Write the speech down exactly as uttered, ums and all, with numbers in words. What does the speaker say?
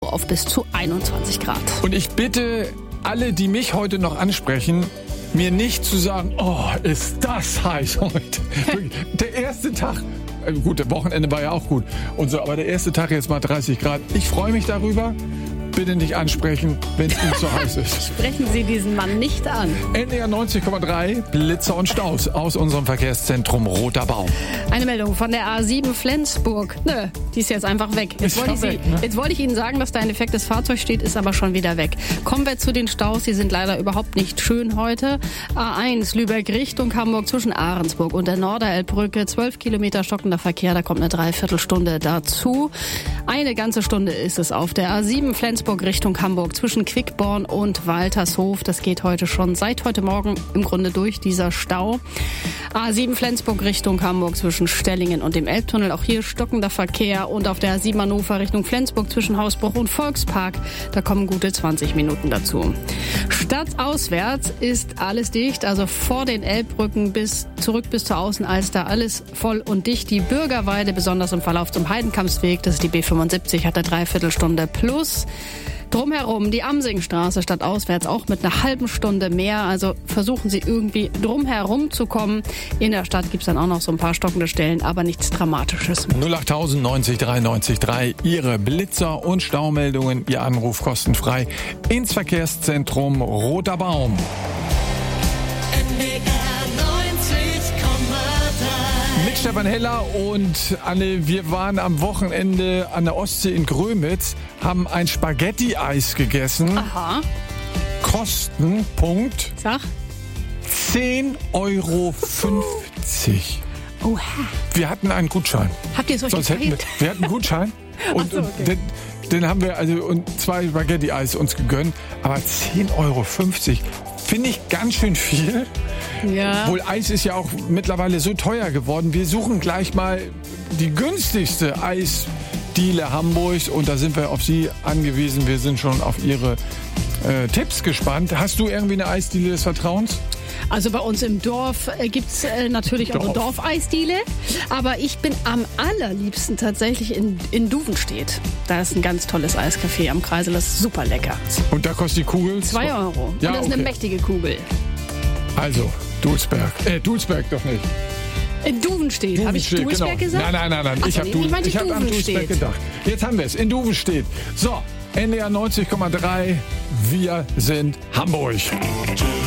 auch auf bis zu einundzwanzig Grad. Und ich bitte alle, die mich heute noch ansprechen, mir nicht zu sagen, oh, ist das heiß heute. Der erste Tag, gut, der Wochenende war ja auch gut, und so, aber der erste Tag jetzt mal dreißig Grad. Ich freue mich darüber. Bitte nicht ansprechen, wenn es Ihnen zu heiß ist. Sprechen Sie diesen Mann nicht an. N D R neunzig Komma drei, Blitzer und Staus aus unserem Verkehrszentrum Roter Baum. Eine Meldung von der A sieben Flensburg. Nö, die ist jetzt einfach weg. Jetzt wollte ich, weg, Sie, ne? jetzt wollte ich Ihnen sagen, dass da ein defektes Fahrzeug steht, ist aber schon wieder weg. Kommen wir zu den Staus. Die sind leider überhaupt nicht schön heute. A eins Lübeck Richtung Hamburg zwischen Ahrensburg und der Norderelbbrücke. zwölf Kilometer stockender Verkehr, da kommt eine Dreiviertelstunde dazu. Eine ganze Stunde ist es auf der A sieben Flensburg Richtung Hamburg zwischen Quickborn und Waltershof. Das geht heute schon seit heute Morgen im Grunde durch, dieser Stau. A sieben Flensburg Richtung Hamburg zwischen Stellingen und dem Elbtunnel. Auch hier stockender Verkehr. Und auf der A sieben Hannover Richtung Flensburg zwischen Hausbruch und Volkspark. Da kommen gute zwanzig Minuten dazu. Stadtauswärts ist alles dicht. Also vor den Elbbrücken bis zurück bis zur Außenalster. Alles voll und dicht. Die Bürgerweide, besonders im Verlauf zum Heidenkampsweg, das ist die B fünfundsiebzig, hat eine Dreiviertelstunde plus. Drumherum die Amsingstraße stadtauswärts auch mit einer halben Stunde mehr. Also versuchen Sie irgendwie drumherum zu kommen. In der Stadt gibt es dann auch noch so ein paar stockende Stellen, aber nichts Dramatisches. null acht neunzig drei neunzig drei, Ihre Blitzer- und Staumeldungen, Ihr Anruf kostenfrei ins Verkehrszentrum Roter Baum. Mit Stefan Heller und Anne, wir waren am Wochenende an der Ostsee in Grömitz, haben ein Spaghetti-Eis gegessen. Aha. Kosten, Punkt, Sag. zehn Euro fünfzig. Oha. Wir hatten einen Gutschein. Habt ihr es euch Sonst hätten wir, geteilt? wir hatten einen Gutschein und, Ach so, okay. und den, den haben wir also und zwei Spaghetti-Eis uns gegönnt. Aber zehn Euro fünfzig finde ich ganz schön viel. Ja. Wohl Eis ist ja auch mittlerweile so teuer geworden. Wir suchen gleich mal die günstigste Eisdiele Hamburgs und da sind wir auf Sie angewiesen. Wir sind schon auf Ihre äh, Tipps gespannt. Hast du irgendwie eine Eisdiele des Vertrauens? Also bei uns im Dorf äh, gibt es äh, natürlich auch eine Dorf. Dorfeisdiele. Aber ich bin am allerliebsten tatsächlich in, in Duvenstedt. Da ist ein ganz tolles Eiscafé am Kreisel. Das ist super lecker. Und da kostet die Kugel? Zwei Euro. Ja, und das ist okay. eine mächtige Kugel. Also, Dulsberg. Äh, Dulsberg doch nicht. In Duvenstedt. Habe ich Duvenstedt, Duisberg genau. gesagt? Nein, nein, nein, nein. Ach Ich so, habe nee, ich meinte ich hab an Duvenstedt. Dulsberg gedacht. Jetzt haben wir es. In Duvenstedt. So, N D R neunzig Komma drei. Wir sind Hamburg.